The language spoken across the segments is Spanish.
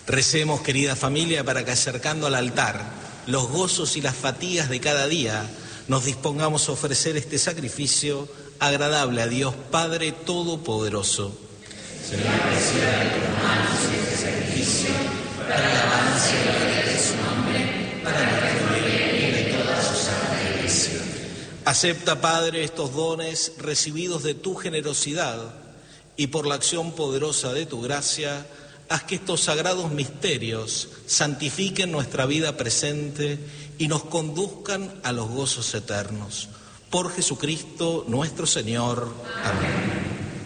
Recemos, querida familia, para que acercando al altar los gozos y las fatigas de cada día, nos dispongamos a ofrecer este sacrificio agradable a Dios Padre Todopoderoso. Señor, reciba de tus manos este sacrificio para la alabanza y la gloria de su nombre, para nuestro bien y de toda su santa Iglesia. Acepta, Padre, estos dones recibidos de tu generosidad y por la acción poderosa de tu gracia, haz que estos sagrados misterios santifiquen nuestra vida presente y nos conduzcan a los gozos eternos. Por Jesucristo nuestro Señor. Amén.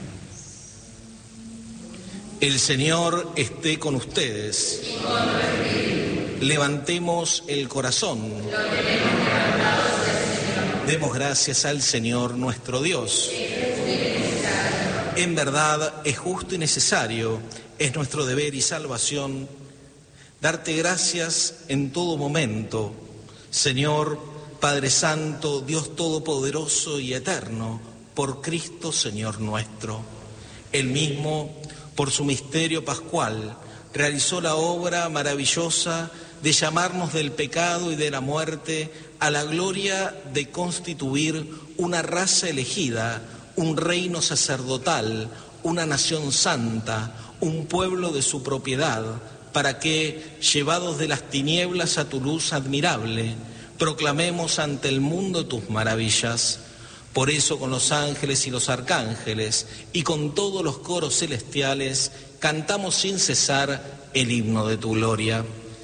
El Señor esté con ustedes. Levantemos el corazón. Demos gracias al Señor nuestro Dios. En verdad es justo y necesario, es nuestro deber y salvación, darte gracias en todo momento, Señor, Padre Santo, Dios Todopoderoso y Eterno, por Cristo Señor nuestro. Él mismo, por su misterio pascual, realizó la obra maravillosa de llamarnos del pecado y de la muerte a la gloria de constituir una raza elegida, un reino sacerdotal, una nación santa, un pueblo de su propiedad, para que, llevados de las tinieblas a tu luz admirable, proclamemos ante el mundo tus maravillas. Por eso, con los ángeles y los arcángeles, y con todos los coros celestiales, cantamos sin cesar el himno de tu gloria.